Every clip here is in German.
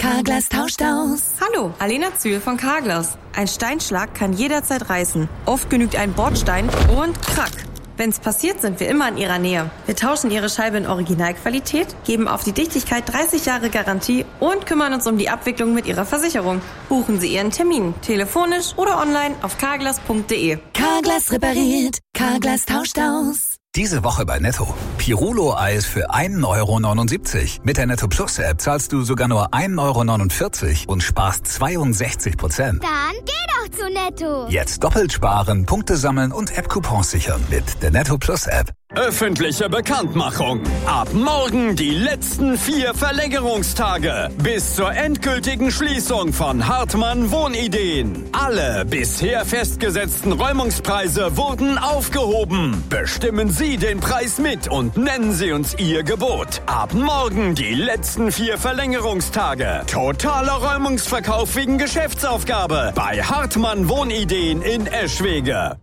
Carglass tauscht aus. Hallo, Alena Zühl von Carglass. Ein Steinschlag kann jederzeit reißen. Oft genügt ein Bordstein und krack. Wenn's passiert, sind wir immer in Ihrer Nähe. Wir tauschen Ihre Scheibe in Originalqualität, geben auf die Dichtigkeit 30 Jahre Garantie und kümmern uns um die Abwicklung mit Ihrer Versicherung. Buchen Sie Ihren Termin, telefonisch oder online auf carglass.de. Carglass repariert. Carglass tauscht aus. Diese Woche bei Netto. Pirulo-Eis für 1,79 €. Mit der Netto Plus App zahlst du sogar nur 1,49 € und sparst 62%. Dann geh doch zu Netto. Jetzt doppelt sparen, Punkte sammeln und App-Coupons sichern mit der Netto Plus App. Öffentliche Bekanntmachung. Ab morgen die letzten 4 Verlängerungstage. Bis zur endgültigen Schließung von Hartmann Wohnideen. Alle bisher festgesetzten Räumungspreise wurden aufgehoben. Bestimmen Sie den Preis mit und nennen Sie uns Ihr Gebot. Ab morgen die letzten 4 Verlängerungstage. Totaler Räumungsverkauf wegen Geschäftsaufgabe bei Hartmann Wohnideen in Eschwege.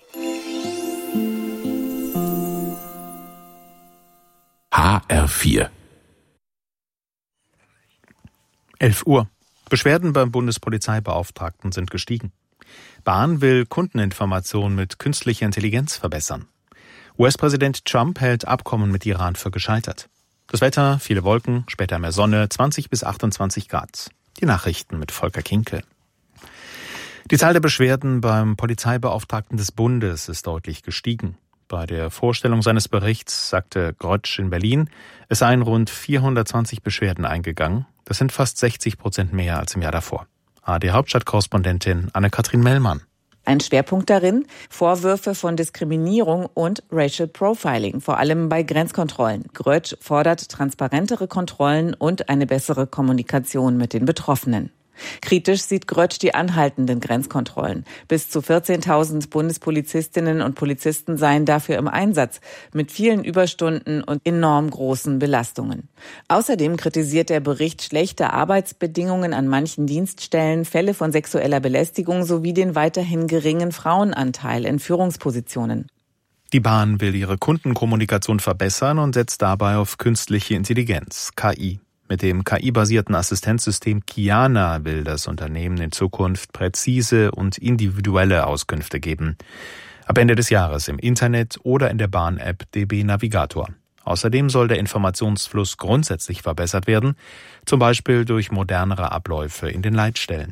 HR4. 11 Uhr. Beschwerden beim Bundespolizeibeauftragten sind gestiegen. Bahn will Kundeninformation mit künstlicher Intelligenz verbessern. US-Präsident Trump hält Abkommen mit Iran für gescheitert. Das Wetter, viele Wolken, später mehr Sonne, 20 bis 28 Grad. Die Nachrichten mit Volker Kinkel. Die Zahl der Beschwerden beim Polizeibeauftragten des Bundes ist deutlich gestiegen. Bei der Vorstellung seines Berichts sagte Grötsch in Berlin, es seien rund 420 Beschwerden eingegangen. Das sind fast 60% mehr als im Jahr davor. ARD-Hauptstadtkorrespondentin Anne-Kathrin Mellmann. Ein Schwerpunkt darin, Vorwürfe von Diskriminierung und Racial Profiling, vor allem bei Grenzkontrollen. Grötsch fordert transparentere Kontrollen und eine bessere Kommunikation mit den Betroffenen. Kritisch sieht Grötsch die anhaltenden Grenzkontrollen. Bis zu 14.000 Bundespolizistinnen und Polizisten seien dafür im Einsatz, mit vielen Überstunden und enorm großen Belastungen. Außerdem kritisiert der Bericht schlechte Arbeitsbedingungen an manchen Dienststellen, Fälle von sexueller Belästigung sowie den weiterhin geringen Frauenanteil in Führungspositionen. Die Bahn will ihre Kundenkommunikation verbessern und setzt dabei auf künstliche Intelligenz, KI. Mit dem KI-basierten Assistenzsystem Kiana will das Unternehmen in Zukunft präzise und individuelle Auskünfte geben. Ab Ende des Jahres im Internet oder in der Bahn-App DB Navigator. Außerdem soll der Informationsfluss grundsätzlich verbessert werden, zum Beispiel durch modernere Abläufe in den Leitstellen.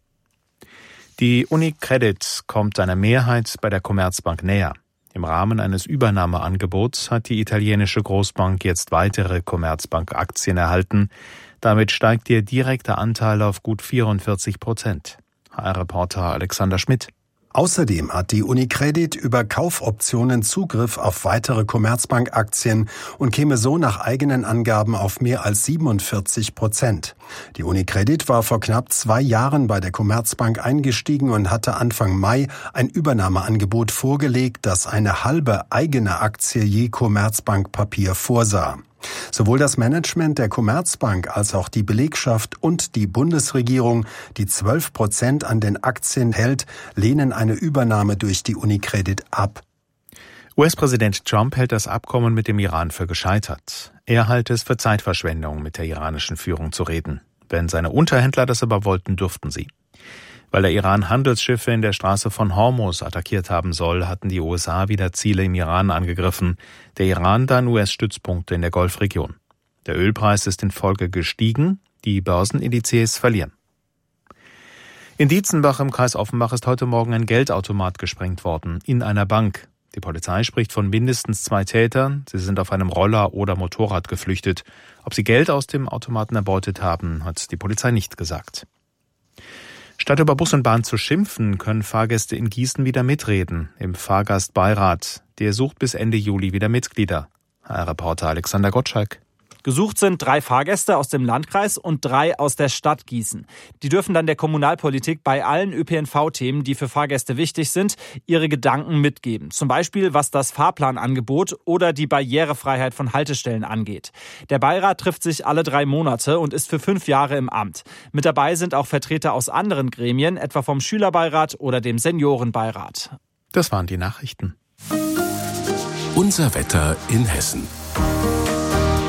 Die UniCredit kommt seiner Mehrheit bei der Commerzbank näher. Im Rahmen eines Übernahmeangebots hat die italienische Großbank jetzt weitere Commerzbank-Aktien erhalten. Damit steigt ihr direkter Anteil auf gut 44%. HR-Reporter Alexander Schmidt. Außerdem hat die UniCredit über Kaufoptionen Zugriff auf weitere Commerzbank-Aktien und käme so nach eigenen Angaben auf mehr als 47%. Die UniCredit war vor knapp 2 Jahren bei der Commerzbank eingestiegen und hatte Anfang Mai ein Übernahmeangebot vorgelegt, das eine halbe eigene Aktie je Commerzbank-Papier vorsah. Sowohl das Management der Commerzbank als auch die Belegschaft und die Bundesregierung, die 12% an den Aktien hält, lehnen eine Übernahme durch die UniCredit ab. US-Präsident Trump hält das Abkommen mit dem Iran für gescheitert. Er halte es für Zeitverschwendung, mit der iranischen Führung zu reden. Wenn seine Unterhändler das aber wollten, durften sie. Weil der Iran Handelsschiffe in der Straße von Hormuz attackiert haben soll, hatten die USA wieder Ziele im Iran angegriffen. Der Iran dann US-Stützpunkte in der Golfregion. Der Ölpreis ist in Folge gestiegen, die Börsenindizes verlieren. In Dietzenbach im Kreis Offenbach ist heute Morgen ein Geldautomat gesprengt worden, in einer Bank. Die Polizei spricht von mindestens 2 Tätern. Sie sind auf einem Roller oder Motorrad geflüchtet. Ob sie Geld aus dem Automaten erbeutet haben, hat die Polizei nicht gesagt. Statt über Bus und Bahn zu schimpfen, können Fahrgäste in Gießen wieder mitreden. Im Fahrgastbeirat. Der sucht bis Ende Juli wieder Mitglieder. HR-Reporter Alexander Gottschalk. Gesucht sind 3 Fahrgäste aus dem Landkreis und 3 aus der Stadt Gießen. Die dürfen dann der Kommunalpolitik bei allen ÖPNV-Themen, die für Fahrgäste wichtig sind, ihre Gedanken mitgeben. Zum Beispiel, was das Fahrplanangebot oder die Barrierefreiheit von Haltestellen angeht. Der Beirat trifft sich alle 3 Monate und ist für 5 Jahre im Amt. Mit dabei sind auch Vertreter aus anderen Gremien, etwa vom Schülerbeirat oder dem Seniorenbeirat. Das waren die Nachrichten. Unser Wetter in Hessen.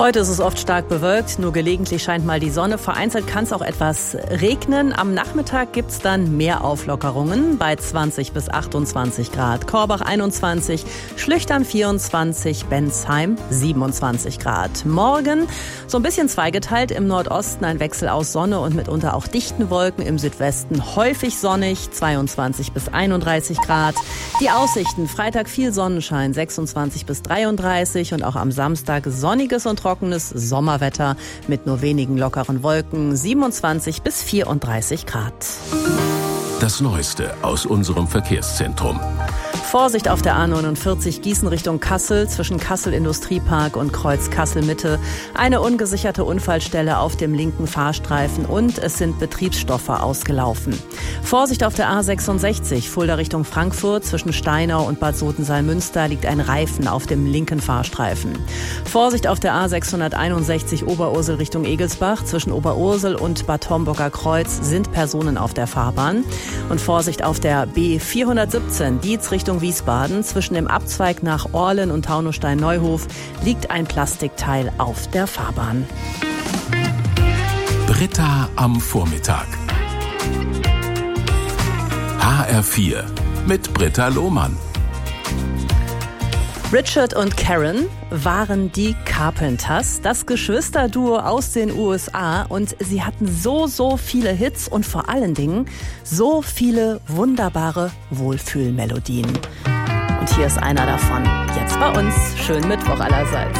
Heute ist es oft stark bewölkt, nur gelegentlich scheint mal die Sonne. Vereinzelt kann es auch etwas regnen. Am Nachmittag gibt's dann mehr Auflockerungen bei 20 bis 28 Grad. Korbach 21, Schlüchtern 24, Bensheim 27 Grad. Morgen so ein bisschen zweigeteilt, im Nordosten ein Wechsel aus Sonne und mitunter auch dichten Wolken. Im Südwesten häufig sonnig, 22 bis 31 Grad. Die Aussichten, Freitag viel Sonnenschein, 26 bis 33 und auch am Samstag sonniges und trockenes Sommerwetter mit nur wenigen lockeren Wolken, 27 bis 34 Grad. Das Neueste aus unserem Verkehrszentrum. Vorsicht auf der A49 Gießen Richtung Kassel, zwischen Kassel Industriepark und Kreuz Kassel Mitte. Eine ungesicherte Unfallstelle auf dem linken Fahrstreifen und es sind Betriebsstoffe ausgelaufen. Vorsicht auf der A66 Fulda Richtung Frankfurt, zwischen Steinau und Bad Sotensalmünster liegt ein Reifen auf dem linken Fahrstreifen. Vorsicht auf der A661 Oberursel Richtung Egelsbach, zwischen Oberursel und Bad Homburger Kreuz sind Personen auf der Fahrbahn. Und Vorsicht auf der B417 Dietz Richtung Wiesbaden, zwischen dem Abzweig nach Orlen und Taunusstein-Neuhof liegt ein Plastikteil auf der Fahrbahn. Britta am Vormittag. HR4 mit Britta Lohmann. Richard und Karen waren die Carpenters, das Geschwisterduo aus den USA, und sie hatten so viele Hits und vor allen Dingen so viele wunderbare Wohlfühlmelodien. Und hier ist einer davon. Jetzt bei uns. Schönen Mittwoch allerseits.